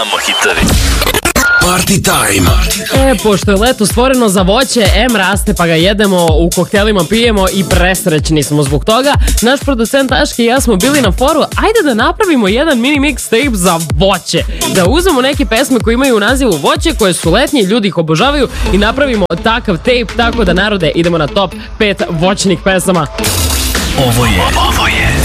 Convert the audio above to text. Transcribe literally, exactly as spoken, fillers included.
Party time. E, pošto je leto stvoreno za voće, em raste pa ga jedemo, u koktelima pijemo i presrećni smo zbog toga. Naš producent Aški i ja smo bili na foru, ajde da napravimo jedan mini mixtape za voće. Da uzmemo neke pesme koje imaju u nazivu voće, koje su letnje, ljudi ih obožavaju i napravimo takav tape, tako da narode idemo na top pet voćnih pesama. Ovo je, ovo je